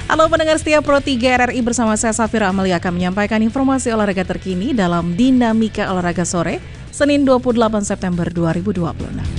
Halo pendengar setia Pro 3 RRI, bersama saya Safira Amalia akan menyampaikan informasi olahraga terkini dalam Dinamika Olahraga Sore, Senin 28 September 2026.